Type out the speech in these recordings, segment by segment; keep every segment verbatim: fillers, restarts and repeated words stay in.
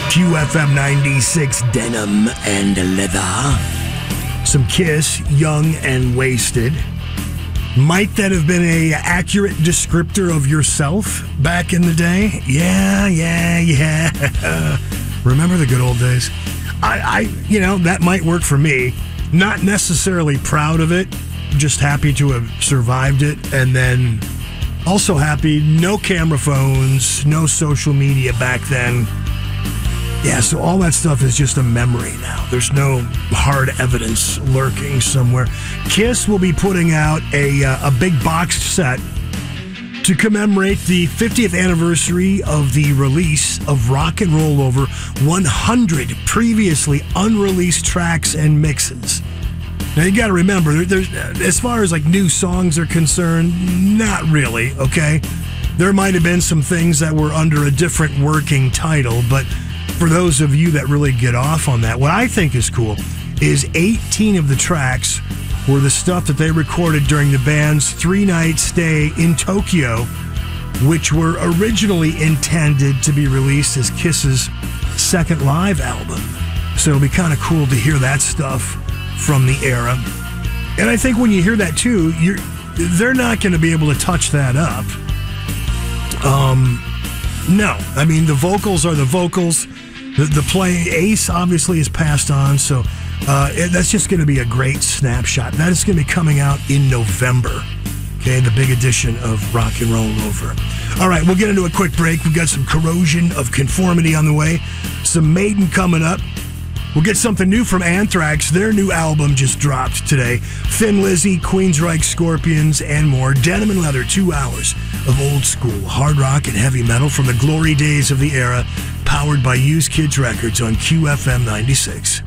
Q F M ninety-six, Denim and Leather. Some Kiss, Young and Wasted. Might that have been a accurate descriptor of yourself back in the day? Yeah, yeah, yeah. Remember the good old days? I, I, you know, that might work for me. Not necessarily proud of it, just happy to have survived it, and then also happy, no camera phones, no social media back then. Yeah, so all that stuff is just a memory now. There's no hard evidence lurking somewhere. Kiss will be putting out a uh, a big boxed set to commemorate the fiftieth anniversary of the release of Rock and Roll Over, one hundred previously unreleased tracks and mixes. Now, you got to remember, there's, as far as like new songs are concerned, not really, okay? There might have been some things that were under a different working title, but for those of you that really get off on that, what I think is cool is eighteen of the tracks were the stuff that they recorded during the band's three-night stay in Tokyo, which were originally intended to be released as Kiss's second live album. So it'll be kind of cool to hear that stuff from the era. And I think when you hear that too, you're they're not going to be able to touch that up. Um, no. I mean, the vocals are the vocals. The, the play, Ace obviously is passed on, so uh, it, that's just going to be a great snapshot. That is going to be coming out in November. Okay, the big edition of Rock and Roll Over. All right, we'll get into a quick break. We've got some Corrosion of Conformity on the way. Some Maiden coming up. We'll get something new from Anthrax. Their new album just dropped today. Thin Lizzy, Queensryche Scorpions, and more. Denim and Leather, two hours of old school hard rock and heavy metal from the glory days of the era, powered by Used Kids Records on Q F M ninety-six.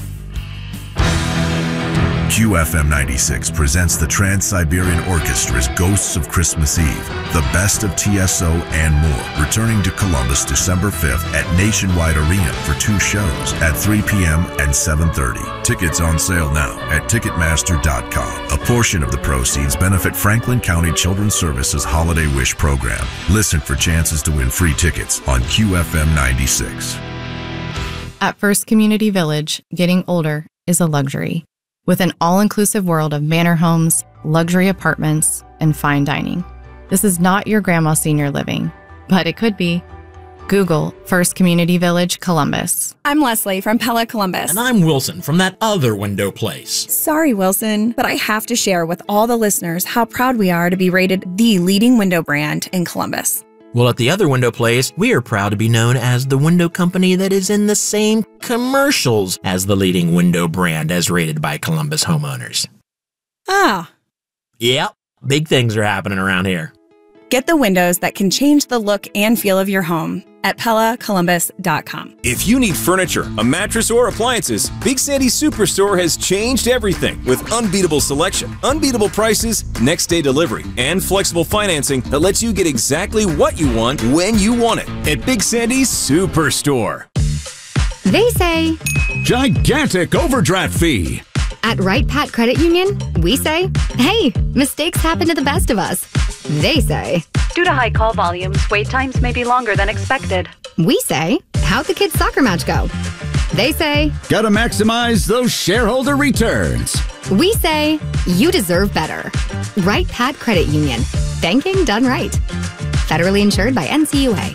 Q F M ninety-six presents the Trans-Siberian Orchestra's Ghosts of Christmas Eve, the best of T S O and more, returning to Columbus December fifth at Nationwide Arena for two shows at three p.m. and seven thirty. Tickets on sale now at Ticketmaster dot com. A portion of the proceeds benefit Franklin County Children's Services Holiday Wish Program. Listen for chances to win free tickets on Q F M ninety-six. At First Community Village, getting older is a luxury. With an all-inclusive world of manor homes, luxury apartments, and fine dining. This is not your grandma's senior living, but it could be. Google First Community Village, Columbus. I'm Leslie from Pella Columbus. And I'm Wilson from that other window place. Sorry, Wilson, but I have to share with all the listeners how proud we are to be rated the leading window brand in Columbus. Well, at the other window place, we are proud to be known as the window company that is in the same commercials as the leading window brand as rated by Columbus homeowners. Ah. Yep, big things are happening around here. Get the windows that can change the look and feel of your home at Pella Columbus dot com. If you need furniture, a mattress, or appliances, Big Sandy's Superstore has changed everything with unbeatable selection, unbeatable prices, next day delivery, and flexible financing that lets you get exactly what you want when you want it at Big Sandy's Superstore. They say gigantic overdraft fee. At Wright Pat Credit Union, we say, hey, mistakes happen to the best of us. They say, due to high call volumes, wait times may be longer than expected. We say, how'd the kids' soccer match go? They say, gotta maximize those shareholder returns. We say, you deserve better. Wright Pat Credit Union. Banking done right. Federally insured by N C U A.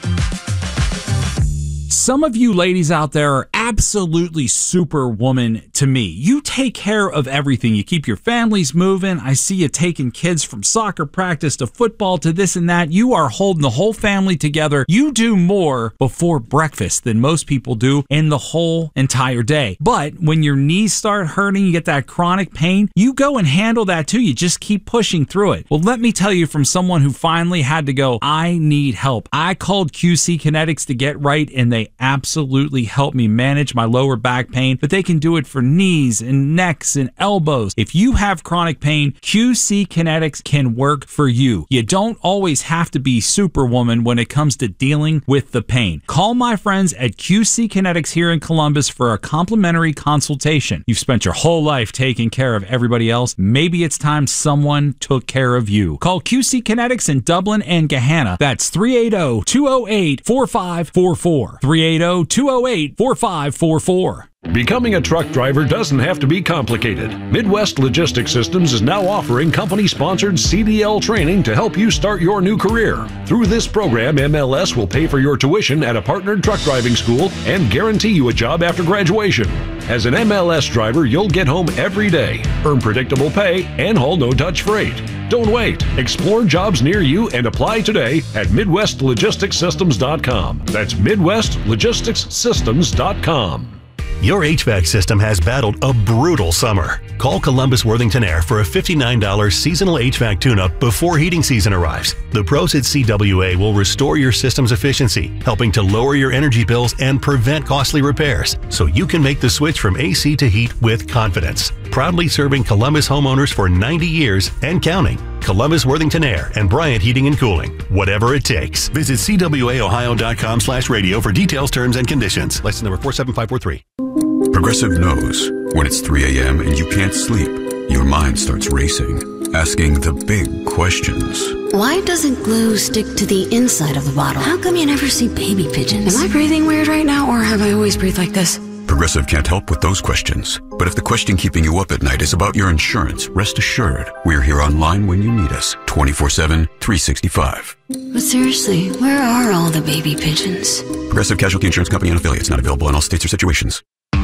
Some of you ladies out there are absolutely superwoman to me. You take care of everything. You keep your families moving. I see you taking kids from soccer practice to football to this and that. You are holding the whole family together. You do more before breakfast than most people do in the whole entire day. But when your knees start hurting, you get that chronic pain, you go and handle that too. You just keep pushing through it. Well, let me tell you from someone who finally had to go, I need help. I called Q C Kinetics to get right, and they absolutely helped me manage manage my lower back pain, but they can do it for knees and necks and elbows. If you have chronic pain, Q C Kinetics can work for you. You don't always have to be Superwoman when it comes to dealing with the pain. Call my friends at Q C Kinetics here in Columbus for a complimentary consultation. You've spent your whole life taking care of everybody else. Maybe it's time someone took care of you. Call Q C Kinetics in Dublin and Gahanna. That's three eight zero, two zero eight, four five four four. three eight zero, two zero eight, four five four four. Becoming a truck driver doesn't have to be complicated. Midwest Logistics Systems is now offering company-sponsored C D L training to help you start your new career. Through this program, M L S will pay for your tuition at a partnered truck driving school and guarantee you a job after graduation. As an M L S driver, you'll get home every day, earn predictable pay, and haul no-touch freight. Don't wait. Explore jobs near you and apply today at Midwest Logistics Systems dot com. That's Midwest Logistics Systems dot com. Your H V A C system has battled a brutal summer. Call Columbus Worthington Air for a fifty-nine dollars seasonal H V A C tune-up before heating season arrives. The pros at C W A will restore your system's efficiency, helping to lower your energy bills and prevent costly repairs, so you can make the switch from A C to heat with confidence. Proudly serving Columbus homeowners for ninety years and counting. Columbus Worthington Air and Bryant Heating and Cooling. Whatever it takes. Visit C W A Ohio dot com slash radio for details, terms, and conditions. License number four seven five four three. Progressive knows when it's three a.m. and you can't sleep, your mind starts racing, asking the big questions. Why doesn't glue stick to the inside of the bottle? How come you never see baby pigeons? Am I breathing weird right now, or have I always breathed like this? Progressive can't help with those questions. But if the question keeping you up at night is about your insurance, rest assured, we're here online when you need us, twenty-four seven, three sixty-five. But seriously, where are all the baby pigeons? Progressive Casualty Insurance Company and affiliates, not available in all states or situations.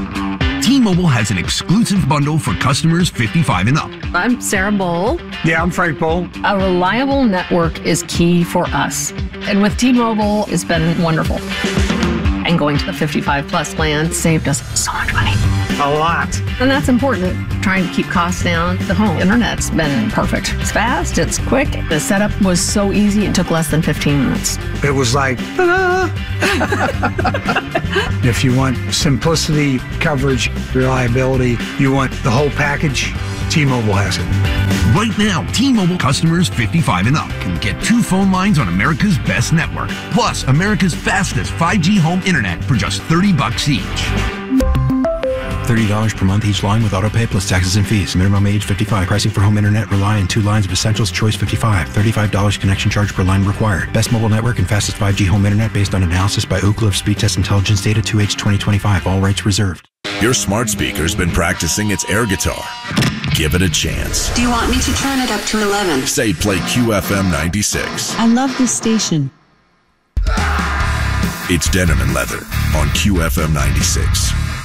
T-Mobile has an exclusive bundle for customers fifty-five and up. I'm Sarah Bowl. Yeah, I'm Frank Bowl. A reliable network is key for us. And with T-Mobile, it's been wonderful. And going to the fifty-five plus plan saved us so much money. A lot. And that's important. Trying to keep costs down. The home internet's been perfect. It's fast, it's quick. The setup was so easy, it took less than fifteen minutes. It was like, ta-da! If you want simplicity, coverage, reliability, you want the whole package, T-Mobile has it. Right now, T-Mobile customers fifty-five and up can get two phone lines on America's best network, plus America's fastest five G home internet for just thirty bucks each. thirty dollars per month each line with autopay plus taxes and fees. Minimum age fifty-five. Pricing for home internet rely on two lines of Essentials Choice fifty-five. thirty-five dollars connection charge per line required. Best mobile network and fastest five G home internet based on analysis by Ookla of Speed Test Intelligence data two H twenty twenty-five. All rights reserved. Your smart speaker's been practicing its air guitar. Give it a chance. Do you want me to turn it up to eleven? Say play Q F M ninety-six. I love this station. It's Denim and Leather on Q F M ninety-six.